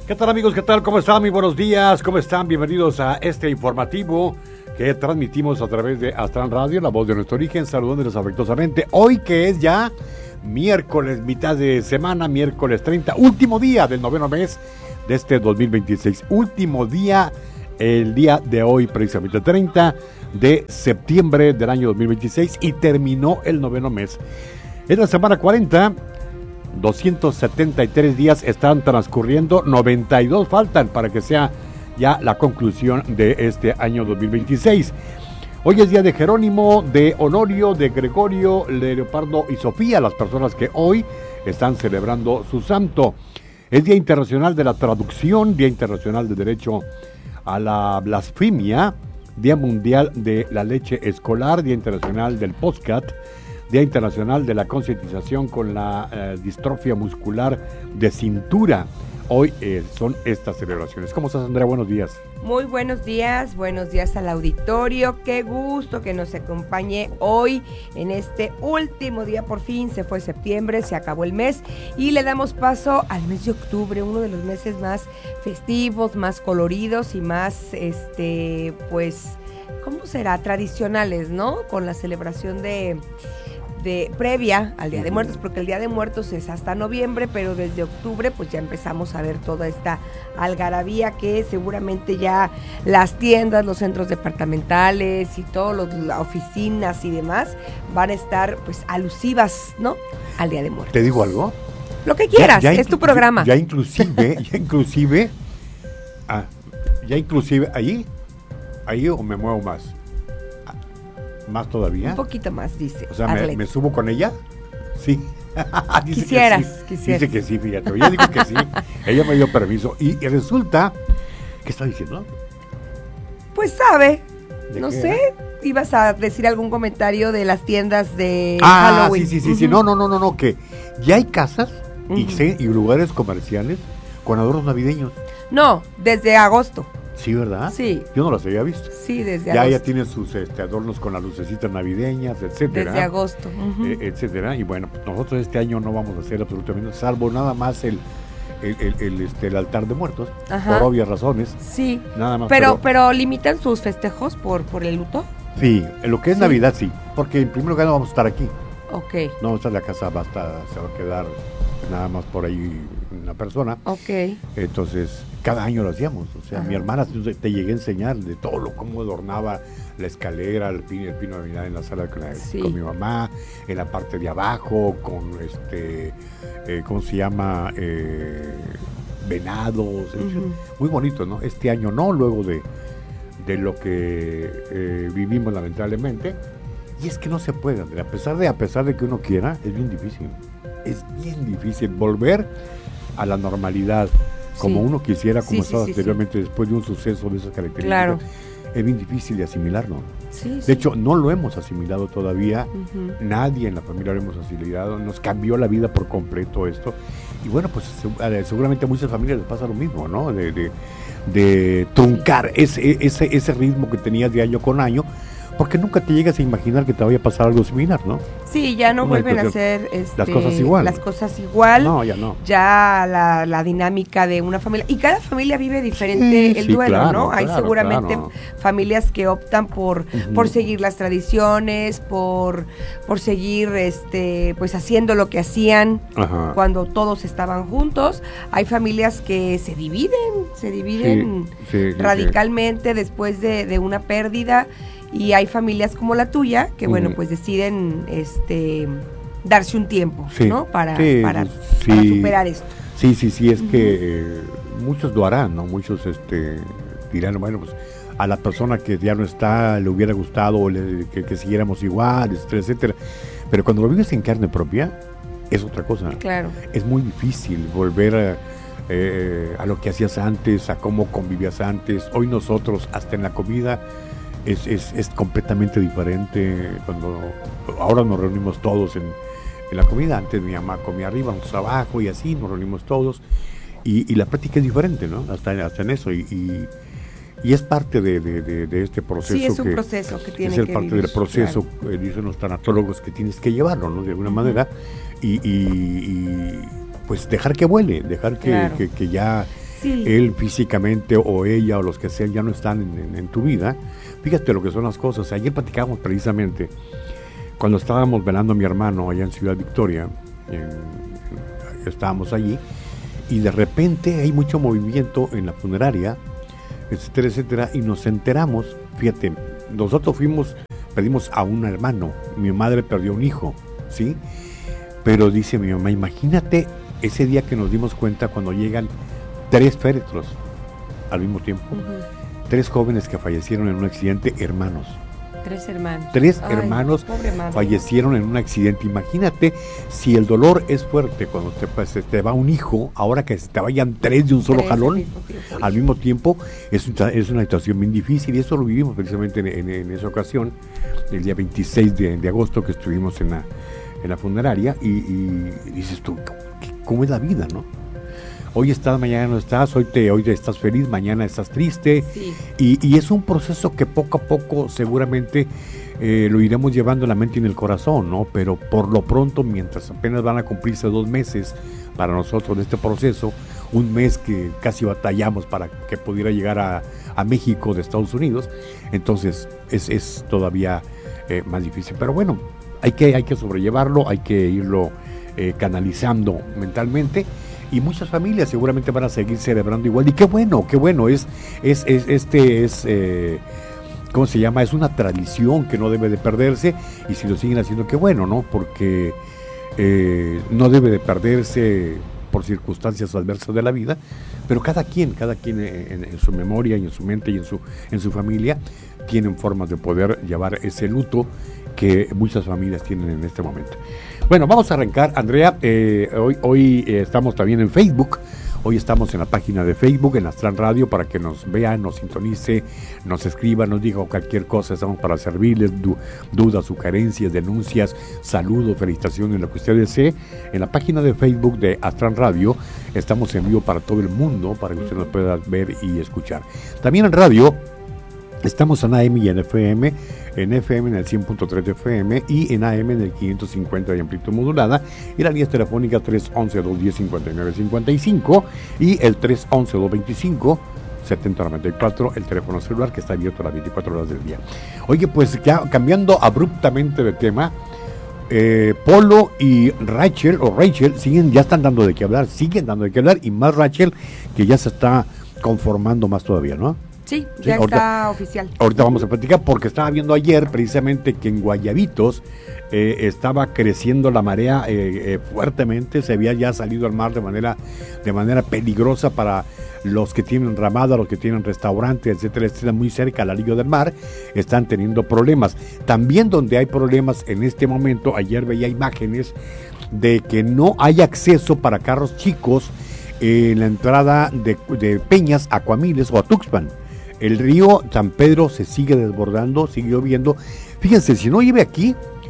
¿Qué tal, amigos? ¿Qué tal? ¿Cómo están? Muy buenos días. ¿Cómo están? Bienvenidos a este informativo que transmitimos a través de Astran Radio, la voz de nuestro origen, saludándoles afectuosamente. Hoy que es ya miércoles, mitad de semana, miércoles 30, último día del noveno mes de este 2026. Último día, el día de hoy, precisamente 30 de septiembre del año 2026, y terminó el noveno mes. Es la semana 40. 273 días están transcurriendo, 92 faltan para que sea ya la conclusión de este año 2026. Hoy es día de Jerónimo, de Honorio, de Gregorio, de Leopardo y Sofía, las personas que hoy están celebrando su santo. Es Día Internacional de la Traducción, Día Internacional de Derecho a la Blasfemia, Día Mundial de la Leche Escolar, Día Internacional del Podcast, Día Internacional de la Concientización con la distrofia muscular de cintura. Hoy son estas celebraciones. ¿Cómo estás, Andrea? Buenos días. Muy buenos días al auditorio. Qué gusto que nos acompañe hoy en este último día. Por fin se fue septiembre, se acabó el mes y le damos paso al mes de octubre, uno de los meses más festivos, más coloridos y más, pues, ¿cómo será? Tradicionales, ¿no? Con la celebración de previa al Día de Muertos, porque el Día de Muertos es hasta noviembre, pero desde octubre pues ya empezamos a ver toda esta algarabía que seguramente ya las tiendas, los centros departamentales y todas las oficinas y demás van a estar pues alusivas, ¿no? Al Día de Muertos. ¿Te digo algo? Lo que quieras, es tu programa. Ya inclusive ahí o me muevo más. ¿Más todavía? Un poquito más, dice. O sea, ¿me subo con ella? Sí. Quisieras. Dice que sí, fíjate. Ella dijo que sí. Ella me dio permiso. Y resulta... ¿Qué está diciendo? Pues sabe. No qué, sé. Ibas a decir algún comentario de las tiendas de Halloween. Sí. No. Que ya hay casas y lugares comerciales con adornos navideños. No, desde agosto. Sí, ¿verdad? Sí. Yo no las había visto. Sí, desde agosto. Ya tienen sus adornos con las lucecitas navideñas, etcétera. Desde agosto. Etcétera. Y bueno, nosotros este año no vamos a hacer absolutamente, salvo nada más el altar de muertos, por obvias razones. Sí. Nada más. Pero limitan sus festejos por el luto. Sí, en lo que es Navidad sí, porque en primer lugar no vamos a estar aquí. Ok. No vamos a estar en la casa, se va a quedar nada más por ahí una persona. Ok. Entonces, cada año lo hacíamos. O sea, mi hermana te llegué a enseñar de todo cómo adornaba la escalera, el pino de Navidad en la sala con mi mamá, en la parte de abajo, con ¿cómo se llama? Venados. Muy bonito, ¿no? Este año no, luego de lo que vivimos lamentablemente. Y es que no se puede, Andrea. A pesar de que uno quiera, es bien difícil. Es bien difícil volver a la normalidad como uno quisiera, como estaba anteriormente, después de un suceso de esas características. Claro. Es bien difícil de asimilarlo. De hecho, no lo hemos asimilado todavía. Nadie en la familia lo hemos asimilado. Nos cambió la vida por completo esto. Y bueno, pues seguramente a muchas familias les pasa lo mismo, ¿no? De truncar ese ritmo que tenías de año con año, porque nunca te llegas a imaginar que te vaya a pasar algo similar, ¿no? Sí, ya no vuelven a hacer las cosas igual. No, ya no. Ya la dinámica de una familia, y cada familia vive diferente el duelo, claro, ¿no? Hay seguramente familias que optan por seguir las tradiciones, por seguir pues haciendo lo que hacían cuando todos estaban juntos. Hay familias que se dividen radicalmente después de una pérdida. Y hay familias como la tuya que, bueno, pues deciden darse un tiempo, ¿no? Para superar esto. Sí, es que muchos lo harán, ¿no? Muchos dirán, bueno, pues a la persona que ya no está le hubiera gustado que siguiéramos igual, etcétera. Pero cuando lo vives en carne propia, es otra cosa. Claro. Es muy difícil volver a lo que hacías antes, a cómo convivías antes. Hoy nosotros, hasta en la comida, es completamente diferente. Ahora nos reunimos todos en la comida. Antes mi mamá comía arriba, nosotros abajo, y así nos reunimos todos, y la práctica es diferente, ¿no? Hasta en eso, y es parte de este proceso. Sí, es un proceso que tiene que vivir. Es parte del proceso, claro. Dicen los tanatólogos, que tienes que llevarlo, ¿no? De alguna manera, y pues dejar que vuele, dejar que ya Sí. él físicamente o ella o los que sean ya no están en tu vida. Fíjate lo que son las cosas. Ayer platicábamos precisamente cuando estábamos velando a mi hermano allá en Ciudad Victoria, estábamos allí, y de repente hay mucho movimiento en la funeraria, etcétera, etcétera, y nos enteramos, fíjate, nosotros pedimos a un hermano, mi madre perdió un hijo, ¿sí? Pero dice mi mamá, imagínate ese día que nos dimos cuenta cuando llegan 3 féretros al mismo tiempo, 3 jóvenes que fallecieron en un accidente, hermanos. 3 hermanos. 3 hermanos fallecieron en un accidente. Imagínate si el dolor es fuerte cuando te va un hijo, ahora que se te vayan 3 de un solo jalón al mismo tiempo, es una situación bien difícil, y eso lo vivimos precisamente en esa ocasión, el día 26 de agosto que estuvimos en la funeraria, y dices tú, ¿cómo es la vida, no? Hoy estás, mañana no estás, hoy estás feliz, mañana estás triste, sí. y es un proceso que poco a poco seguramente lo iremos llevando en la mente y en el corazón, ¿no? Pero por lo pronto, mientras apenas van a cumplirse 2 meses para nosotros de este proceso, un mes que casi batallamos para que pudiera llegar a México de Estados Unidos, entonces es todavía más difícil. Pero bueno, hay que sobrellevarlo, hay que irlo canalizando mentalmente. Y muchas familias seguramente van a seguir celebrando igual, y qué bueno, ¿cómo se llama? Es una tradición que no debe de perderse, y si lo siguen haciendo, qué bueno, ¿no? Porque no debe de perderse por circunstancias adversas de la vida, pero cada quien en su memoria y en su mente y en su familia tienen formas de poder llevar ese luto que muchas familias tienen en este momento. Bueno, vamos a arrancar, Andrea. Hoy estamos también en Facebook. Hoy estamos en la página de Facebook, en Astral Radio, para que nos vean, nos sintonice, nos escriba, nos diga cualquier cosa. Estamos para servirles, dudas, sugerencias, denuncias, saludos, felicitaciones, lo que usted desee. En la página de Facebook de Astral Radio estamos en vivo para todo el mundo, para que usted nos pueda ver y escuchar. También en radio estamos en AM y en FM en el 100.3 de FM y en AM en el 550 de amplitud modulada, y la línea telefónica 311-210-5955 y el 311-225-7094, el teléfono celular que está abierto las 24 horas del día. Oye, pues ya cambiando abruptamente de tema, Polo y Rachel ya están dando de qué hablar, y más Rachel, que ya se está conformando más todavía, ¿no? Sí, ya está oficial. Ahorita vamos a platicar, porque estaba viendo ayer precisamente que en Guayabitos estaba creciendo la marea fuertemente, se había ya salido al mar de manera peligrosa para los que tienen ramada, los que tienen restaurantes, etcétera, etcétera, muy cerca al anillo del mar, están teniendo problemas. También donde hay problemas en este momento, ayer veía imágenes de que no hay acceso para carros chicos en la entrada de Peñas a Cuamiles o a Tuxpan. El río San Pedro se sigue desbordando, sigue lloviendo. Fíjense, si no llueve aquí,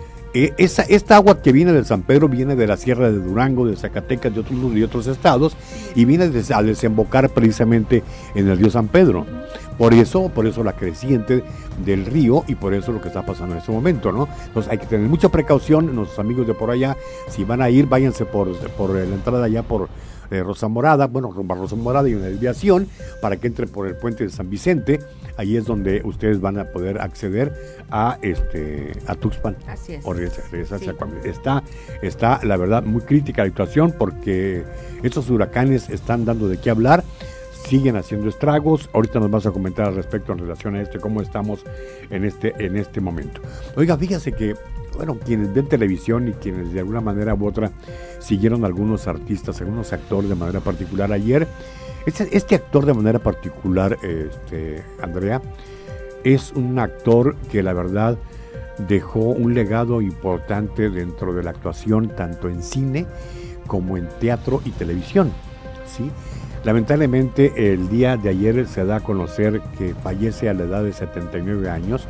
esta agua que viene del San Pedro viene de la Sierra de Durango, de Zacatecas, de otros estados, y viene a desembocar precisamente en el río San Pedro. Por eso la creciente del río, y por eso lo que está pasando en este momento, ¿no? Entonces hay que tener mucha precaución. Nuestros amigos de por allá, si van a ir, váyanse por la entrada allá por Rosa Morada, rumbo a Rosa Morada, y una desviación para que entren por el puente de San Vicente. Ahí es donde ustedes van a poder acceder a Tuxpan. Así es. O regresarse a Cuamiles. Está la verdad muy crítica la situación, porque estos huracanes están dando de qué hablar, siguen haciendo estragos. Ahorita nos vas a comentar al respecto en relación a cómo estamos en este momento. Oiga, fíjese que quienes ven televisión y quienes de alguna manera u otra siguieron a algunos artistas, algunos actores de manera particular ayer, este actor de manera particular, Andrea, es un actor que la verdad dejó un legado importante dentro de la actuación, tanto en cine como en teatro y televisión, ¿sí? Lamentablemente el día de ayer se da a conocer que fallece a la edad de 79 años.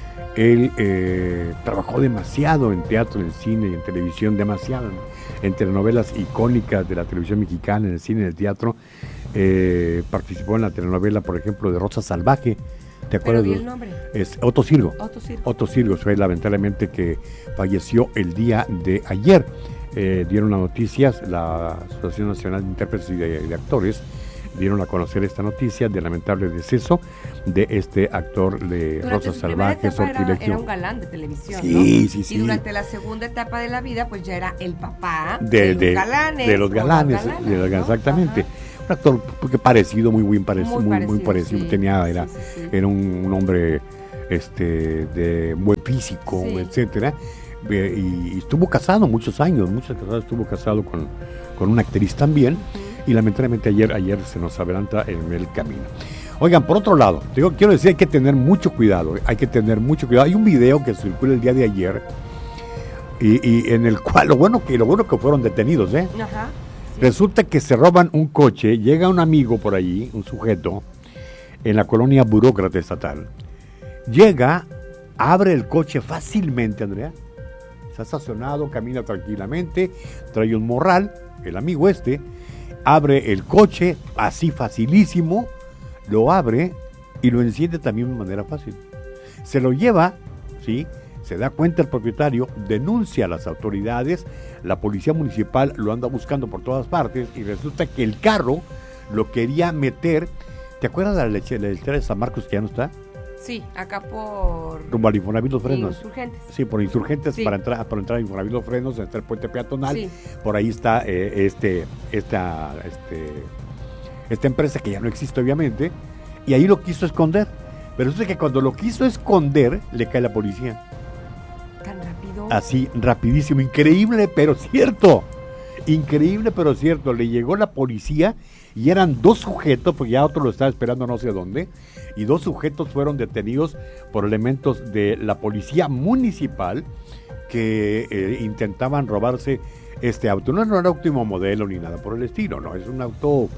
Él trabajó demasiado en teatro, en cine y en televisión, demasiado en telenovelas icónicas de la televisión mexicana, en el cine, en el teatro. Participó en la telenovela, por ejemplo, de Rosa Salvaje. ¿Te acuerdas? ¿Pero di el nombre? Es Otto Sirgo fue lamentablemente que falleció el día de ayer. Dieron las noticias, la Asociación Nacional de Intérpretes y de Actores dieron a conocer esta noticia del lamentable deceso de este actor de Durante Rosas su primera Salvajes, etapa Sortilegio. era un galán de televisión, Sí, ¿no? sí, sí. Y durante la segunda etapa de la vida, pues ya era el papá de los galanes. de los galanes, ¿no? Exactamente. Ajá. Un actor parecido, muy parecido, Muy parecido. sí. Era Sí. era un hombre de buen físico, Sí. etcétera. Y estuvo casado muchos años, estuvo casado con una actriz también. Y lamentablemente ayer se nos adelanta en el camino. Oigan, por otro lado, quiero decir, hay que tener mucho cuidado, Hay un video que circula el día de ayer y en el cual lo bueno que fueron detenidos, Ajá. Sí. Resulta que se roban un coche, llega un amigo por allí, un sujeto, en la colonia Burócrata Estatal. Llega, abre el coche fácilmente, Andrea. Está estacionado, camina tranquilamente, trae un morral, el amigo abre el coche, así facilísimo, lo abre y lo enciende también de manera fácil. Se lo lleva, ¿sí? Se da cuenta el propietario, denuncia a las autoridades, la policía municipal lo anda buscando por todas partes y resulta que el carro lo quería meter. ¿Te acuerdas de la lechera de San Marcos que ya no está? Sí, acá por... Rumbo al Infonavit Los Frenos. Insurgentes. Sí, por Insurgentes, Sí. para entrar a Infonavit Los Frenos, está el puente peatonal. Sí. Por ahí está esta empresa que ya no existe, obviamente, y ahí lo quiso esconder. Pero resulta que cuando lo quiso esconder, le cae la policía. Tan rápido. Así, rapidísimo, increíble, pero cierto. Le llegó la policía y eran dos sujetos, porque ya otro lo estaba esperando no sé dónde, y dos sujetos fueron detenidos por elementos de la policía municipal que intentaban robarse este auto. No era un último modelo ni nada por el estilo, no, es un auto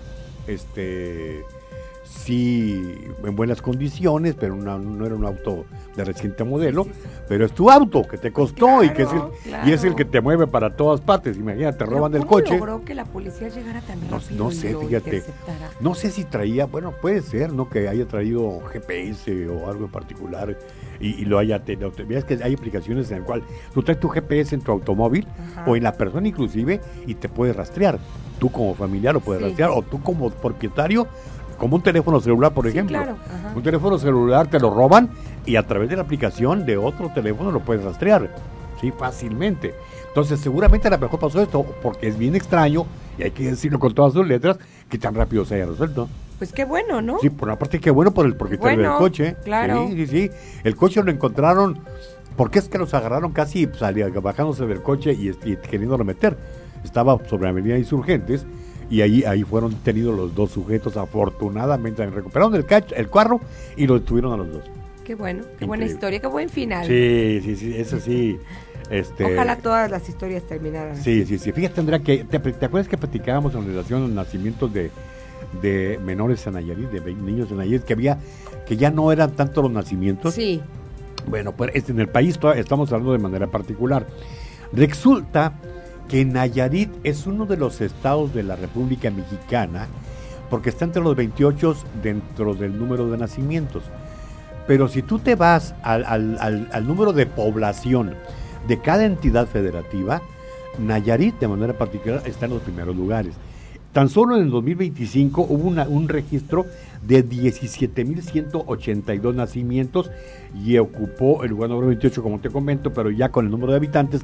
sí en buenas condiciones, pero no era un auto de reciente modelo, pero es tu auto que te costó, Claro, y es el que te mueve para todas partes. Imagínate, te roban el coche. ¿Cómo logró que la policía llegara tan rápido? No sé, y lo fíjate. interceptara? No sé si traía, bueno, puede ser, ¿no? Que haya traído GPS o algo en particular y lo haya tenido. Veas que hay aplicaciones en las cuales tú traes tu GPS en tu automóvil. Ajá. O en la persona inclusive y te puede rastrear. Tú como familiar lo puedes rastrear, o tú como propietario, como un teléfono celular, por ejemplo. Claro. Un teléfono celular te lo roban y a través de la aplicación de otro teléfono lo puedes rastrear, sí, fácilmente. Entonces seguramente a lo mejor pasó esto, porque es bien extraño, y hay que decirlo con todas sus letras, que tan rápido se haya resuelto. Pues qué bueno, ¿no? Sí, por una parte qué bueno por el propietario del coche. Claro. Sí. El coche lo encontraron, porque es que los agarraron casi bajándose del coche y queriéndolo meter. Estaba sobre la avenida Insurgentes, y ahí fueron detenidos los dos sujetos. Afortunadamente recuperaron el carro y lo detuvieron a los dos. Qué bueno, qué buena historia, qué buen final. Sí, eso sí. Ojalá todas las historias terminaran. Sí. Fíjate, Andrea, que ¿te acuerdas que platicábamos en relación a los nacimientos de menores en Nayarit, de niños en Nayarit, que ya no eran tanto los nacimientos? Sí. Bueno, pues en el país estamos hablando de manera particular. Resulta que Nayarit es uno de los estados de la República Mexicana, porque está entre los 28 dentro del número de nacimientos. Pero si tú te vas al número de población de cada entidad federativa, Nayarit de manera particular está en los primeros lugares. Tan solo en el 2025 hubo un registro de 17,182 nacimientos y ocupó el lugar número 28, como te comento, pero ya con el número de habitantes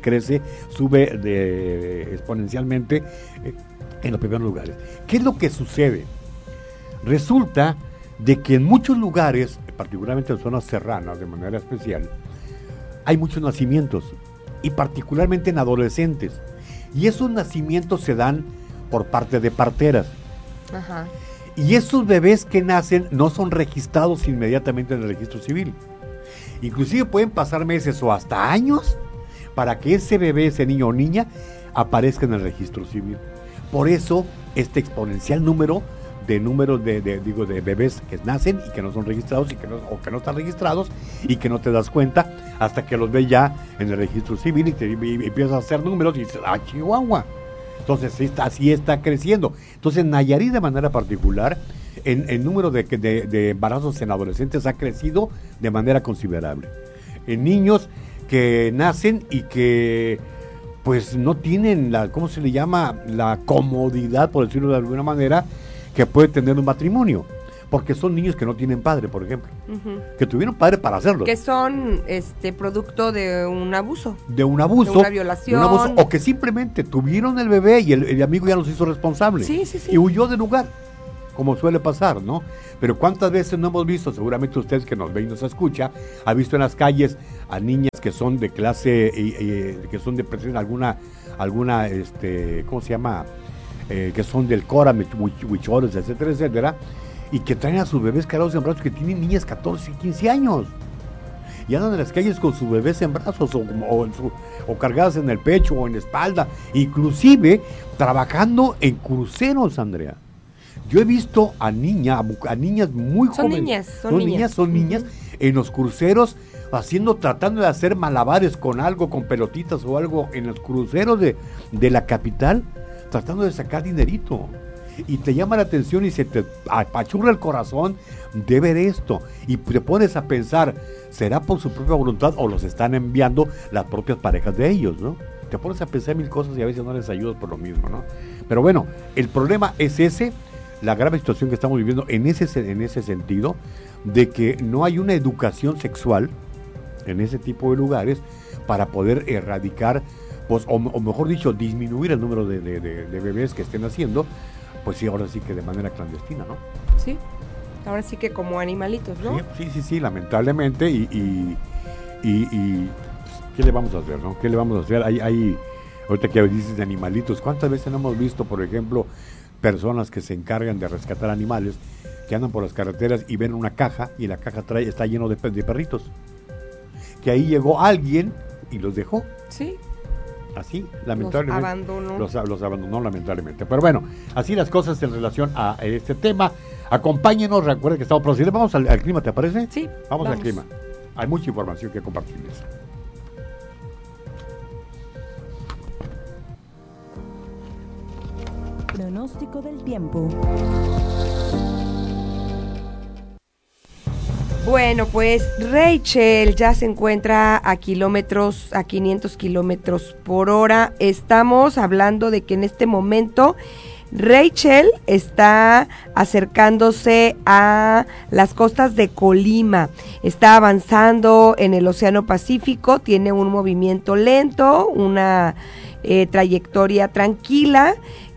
sube exponencialmente en los primeros lugares. ¿Qué es lo que sucede? Resulta de que en muchos lugares, particularmente en zonas serranas de manera especial, hay muchos nacimientos, y particularmente en adolescentes, y esos nacimientos se dan por parte de parteras. Ajá. Y esos bebés que nacen no son registrados inmediatamente en el registro civil. Inclusive pueden pasar meses o hasta años para que ese bebé, ese niño o niña, aparezca en el registro civil. Por eso este exponencial número de bebés que nacen y que no son registrados o que no están registrados y que no te das cuenta hasta que los ves ya en el registro civil y empiezas a hacer números y dices, ¡ah, Chihuahua! Entonces así está creciendo. Entonces Nayarit de manera particular, en número de embarazos en adolescentes ha crecido de manera considerable. En niños que nacen y que pues no tienen ¿cómo se le llama? La comodidad, por decirlo de alguna manera, que puede tener un matrimonio, porque son niños que no tienen padre, por ejemplo, que tuvieron padre para hacerlo. Que son producto de un abuso. De un abuso. De una violación. De un abuso, o que simplemente tuvieron el bebé y el amigo ya los hizo responsable. Sí. Y huyó del lugar, como suele pasar, ¿no? Pero ¿cuántas veces no hemos visto? Seguramente ustedes que nos ve y nos escucha, ha visto en las calles a niñas que son de clase, que son de presión, alguna, ¿cómo se llama? Que son del Cora, huicholes, etcétera, etcétera, y que traen a sus bebés cargados en brazos, que tienen niñas 14 y 15 años. Y andan en las calles con sus bebés en brazos o cargadas en el pecho o en la espalda, inclusive trabajando en cruceros, Andrea. Yo he visto a niñas muy jóvenes. Son niñas en los cruceros tratando de hacer malabares con algo, con pelotitas o algo en los cruceros de la capital, tratando de sacar dinerito. Y te llama la atención y se te apachurra el corazón de ver esto. Y te pones a pensar, ¿será por su propia voluntad o los están enviando las propias parejas de ellos, no? Te pones a pensar mil cosas y a veces no les ayudas por lo mismo, ¿no? Pero bueno, el problema es ese, la grave situación que estamos viviendo en ese sentido, de que no hay una educación sexual en ese tipo de lugares para poder erradicar, pues, o mejor dicho, disminuir el número de bebés que estén haciendo, pues sí, ahora sí que de manera clandestina, ¿no? Sí, ahora sí que como animalitos, ¿no? Sí, lamentablemente, y ¿qué le vamos a hacer, no? ¿Qué le vamos a hacer? Hay ahorita que dices de animalitos, ¿cuántas veces no hemos visto, por ejemplo, personas que se encargan de rescatar animales, que andan por las carreteras y ven una caja, y la caja está lleno de perritos? Que ahí llegó alguien y los dejó. Sí. Así, lamentablemente. Los abandonó, lamentablemente. Pero bueno, así las cosas en relación a este tema. Acompáñenos, recuerden que estamos procediendo. Vamos al clima, ¿te parece? Sí. Vamos al clima. Hay mucha información que compartirles. Pronóstico del tiempo. Bueno, pues Rachel ya se encuentra a 500 kilómetros por hora. Estamos hablando de que en este momento Rachel está acercándose a las costas de Colima. Está avanzando en el Océano Pacífico, tiene un movimiento lento, una trayectoria tranquila.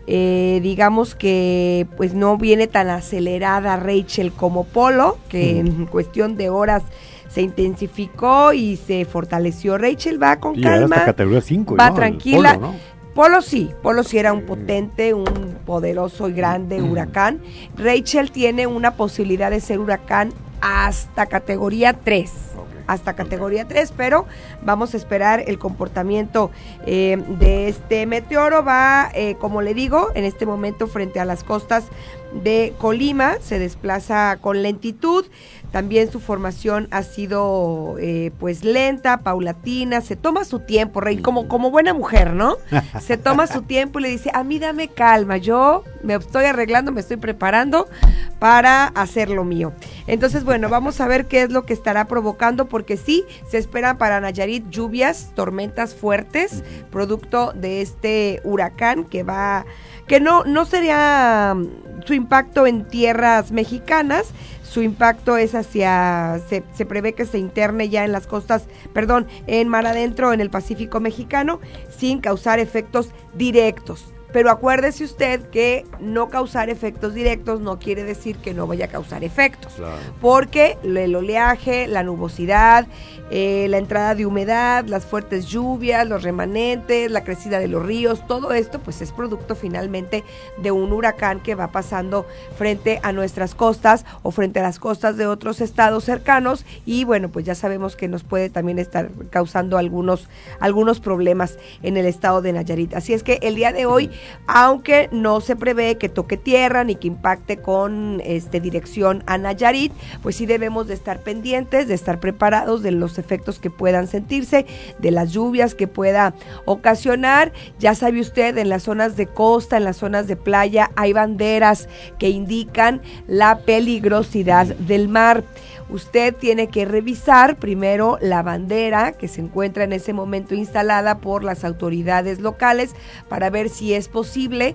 Digamos que pues no viene tan acelerada Rachel como Polo, que en cuestión de horas se intensificó y se fortaleció. Rachel va con calma, hasta categoría 5, va ¿no? tranquila. Polo, ¿no? Polo sí era un potente, un poderoso y grande huracán. Rachel tiene una posibilidad de ser huracán hasta categoría 3. Hasta categoría 3, pero vamos a esperar el comportamiento de este meteoro. Va, como le digo, en este momento frente a las costas de Colima, se desplaza con lentitud. También su formación ha sido pues lenta, paulatina, se toma su tiempo, Rey, como buena mujer, ¿no? Se toma su tiempo y le dice, a mí dame calma, yo me estoy arreglando, me estoy preparando para hacer lo mío. Entonces, bueno, vamos a ver qué es lo que estará provocando, porque sí, se esperan para Nayarit lluvias, tormentas fuertes, producto de este huracán que no sería su impacto en tierras mexicanas. Su impacto es se prevé que se interne ya en las costas, en mar adentro, en el Pacífico mexicano, sin causar efectos directos. Pero acuérdese usted que no causar efectos directos no quiere decir que no vaya a causar efectos. Claro. Porque el oleaje, la nubosidad, la entrada de humedad, las fuertes lluvias, los remanentes, la crecida de los ríos, todo esto pues es producto finalmente de un huracán que va pasando frente a nuestras costas o frente a las costas de otros estados cercanos, y bueno, pues ya sabemos que nos puede también estar causando algunos problemas en el estado de Nayarit. Así es que el día de hoy, aunque no se prevé que toque tierra ni que impacte con dirección a Nayarit, pues sí debemos de estar pendientes, de estar preparados de los efectos que puedan sentirse, de las lluvias que pueda ocasionar. Ya sabe usted, en las zonas de costa, en las zonas de playa, hay banderas que indican la peligrosidad del mar. Usted tiene que revisar primero la bandera que se encuentra en ese momento instalada por las autoridades locales para ver si es posible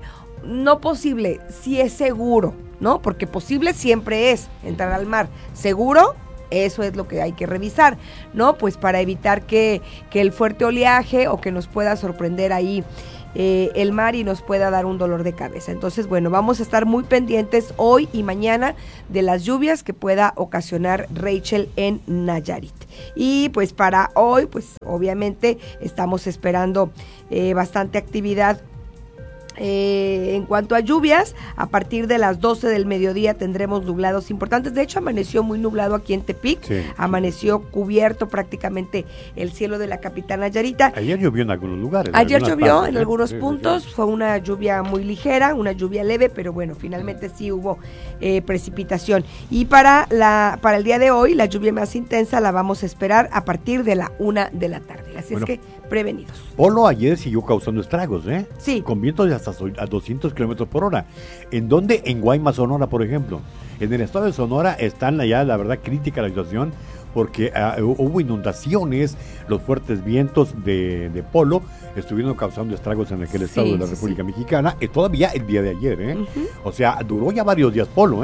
no posible, sí es seguro, ¿no? Porque posible siempre es entrar al mar. ¿Seguro? Eso es lo que hay que revisar, ¿no? Pues para evitar que el fuerte oleaje o que nos pueda sorprender ahí el mar y nos pueda dar un dolor de cabeza. Entonces, bueno, vamos a estar muy pendientes hoy y mañana de las lluvias que pueda ocasionar Rachel en Nayarit. Y pues para hoy, pues obviamente estamos esperando bastante actividad. En cuanto a lluvias, a partir de las 12 del mediodía tendremos nublados importantes. De hecho, amaneció muy nublado aquí en Tepic. Sí, amaneció cubierto prácticamente el cielo de la capital Nayarita. Ayer llovió en algunos lugares. Ayer llovió en algunos puntos. Fue una lluvia muy ligera, una lluvia leve, pero bueno, finalmente sí hubo precipitación. Y para el día de hoy, la lluvia más intensa la vamos a esperar a partir de la 1 de la tarde. Así es que prevenidos. Polo ayer siguió causando estragos, Sí. Con vientos de hasta a 200 kilómetros por hora. ¿En dónde? En Guaymas, Sonora, por ejemplo. En el estado de Sonora están allá, la verdad, crítica la situación, porque hubo inundaciones, los fuertes vientos de Polo estuvieron causando estragos en aquel estado de la República Mexicana, y todavía el día de ayer, O sea, duró ya varios días Polo,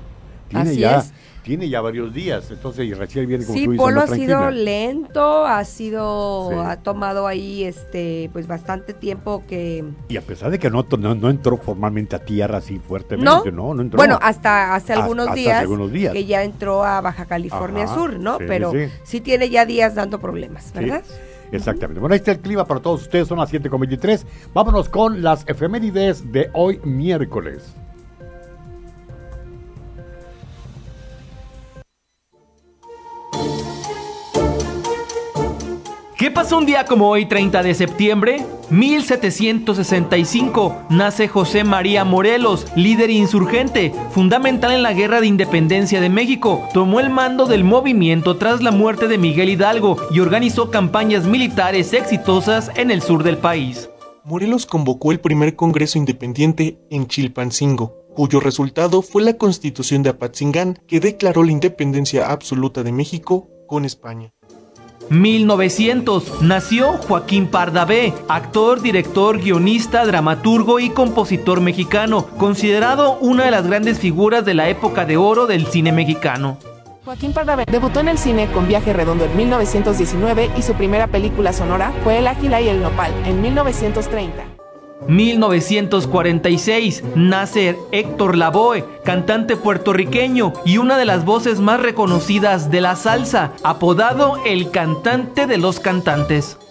Tiene ya varios días, entonces y recién viene como tú dices, Polo ha sido lento, ha tomado ahí pues bastante tiempo que... Y a pesar de que no entró formalmente a tierra así fuertemente, no entró. Bueno, hasta hace algunos días que ya entró a Baja California Sur, ¿no? Pero sí tiene ya días dando problemas, ¿verdad? Sí. Exactamente. Bueno, ahí está el clima para todos ustedes, son las 7:23. Vámonos con las efemérides de hoy miércoles. ¿Qué pasó un día como hoy, 30 de septiembre? 1765, nace José María Morelos, líder insurgente, fundamental en la Guerra de Independencia de México. Tomó el mando del movimiento tras la muerte de Miguel Hidalgo y organizó campañas militares exitosas en el sur del país. Morelos convocó el primer Congreso Independiente en Chilpancingo, cuyo resultado fue la Constitución de Apatzingán, que declaró la independencia absoluta de México con España. 1900, nació Joaquín Pardavé, actor, director, guionista, dramaturgo y compositor mexicano, considerado una de las grandes figuras de la época de oro del cine mexicano. Joaquín Pardavé debutó en el cine con Viaje Redondo en 1919 y su primera película sonora fue El Águila y el Nopal en 1930. 1946, nace Héctor Lavoe, cantante puertorriqueño y una de las voces más reconocidas de la salsa, apodado el cantante de los cantantes.